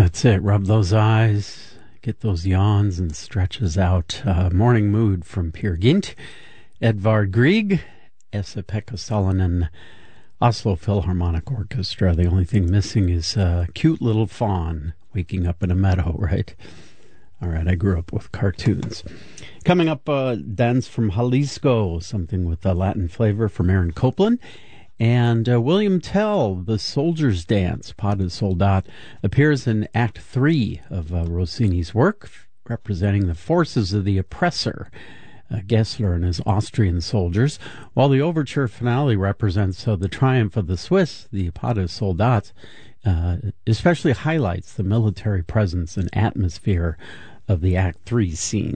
That's it. Rub those eyes, get those yawns and stretches out. Morning Mood from Peer Gynt, Edvard Grieg, Esa-Pekka Salonen, Oslo Philharmonic Orchestra. The only thing missing is a cute little fawn waking up in a meadow, right? All right, I grew up with cartoons. Coming up, Dance from Jalisco, something with a Latin flavor from Aaron Copland. And William Tell, The Soldier's Dance, Pas de Soldat, appears in Act 3 of Rossini's work, representing the forces of the oppressor, Gessler and his Austrian soldiers, while the overture finale represents the triumph of the Swiss. The Pas de Soldat especially highlights the military presence and atmosphere of the Act 3 scene.